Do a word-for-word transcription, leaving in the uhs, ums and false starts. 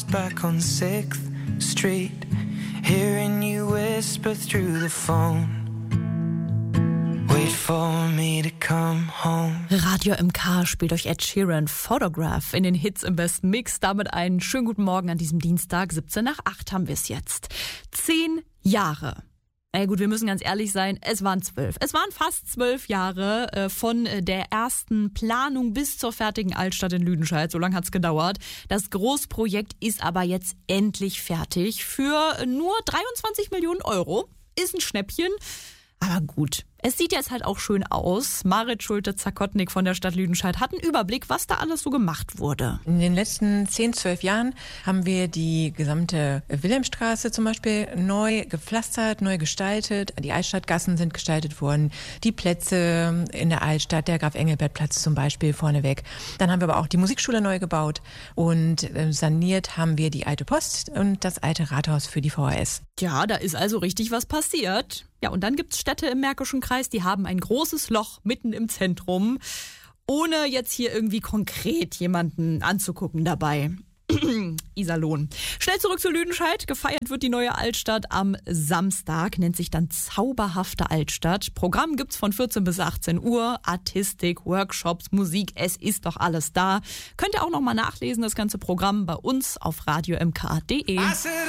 back on sixth Street, hearing you whisper through the phone. Wait for me to come home. Radio M K spielt euch Ed Sheeran Photograph in den Hits im besten Mix. Damit einen schönen guten Morgen an diesem Dienstag. siebzehn nach acht haben wir es jetzt. Zehn Jahre. Na gut, wir müssen ganz ehrlich sein, es waren zwölf. Es waren fast zwölf Jahre äh, von der ersten Planung bis zur fertigen Altstadt in Lüdenscheid. So lange hat's gedauert. Das Großprojekt ist aber jetzt endlich fertig. Für nur dreiundzwanzig Millionen Euro. Ist ein Schnäppchen. Aber gut, es sieht jetzt halt auch schön aus. Marit Schulte-Zakotnik von der Stadt Lüdenscheid hat einen Überblick, was da alles so gemacht wurde. In den letzten zehn, zwölf Jahren haben wir die gesamte Wilhelmstraße zum Beispiel neu gepflastert, neu gestaltet. Die Altstadtgassen sind gestaltet worden. Die Plätze in der Altstadt, der Graf-Engelbert-Platz zum Beispiel vorneweg. Dann haben wir aber auch die Musikschule neu gebaut und saniert haben wir die alte Post und das alte Rathaus für die V H S. Ja, da ist also richtig was passiert. Ja, und dann gibt's Städte im Märkischen Kreis, die haben ein großes Loch mitten im Zentrum, ohne jetzt hier irgendwie konkret jemanden anzugucken dabei. Iserlohn. Schnell zurück zu Lüdenscheid. Gefeiert wird die neue Altstadt am Samstag, nennt sich dann Zauberhafte Altstadt. Programm gibt's von vierzehn bis achtzehn Uhr. Artistik, Workshops, Musik, es ist doch alles da. Könnt ihr auch noch mal nachlesen, das ganze Programm bei uns auf radio m k punkt d e.